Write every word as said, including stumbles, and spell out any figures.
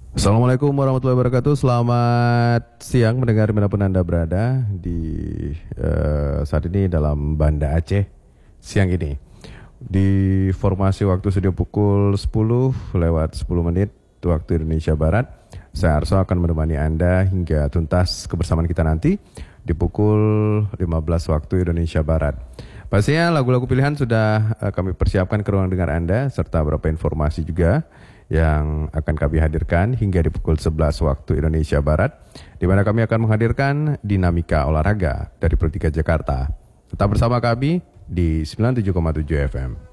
Assalamualaikum warahmatullahi wabarakatuh. Selamat siang mendengar dimanapun Anda berada di eh, saat ini dalam Banda Aceh siang ini. Di formasi waktu sudah pukul sepuluh lewat sepuluh menit waktu Indonesia Barat. Saya Arso akan menemani Anda hingga tuntas kebersamaan kita nanti di pukul lima belas waktu Indonesia Barat. Pastinya lagu-lagu pilihan sudah eh, kami persiapkan ke ruang dengar Anda serta beberapa informasi juga yang akan kami hadirkan hingga di pukul sebelas waktu Indonesia Barat, di mana kami akan menghadirkan dinamika olahraga dari Pro tiga Jakarta. Tetap bersama kami di sembilan puluh tujuh koma tujuh F M.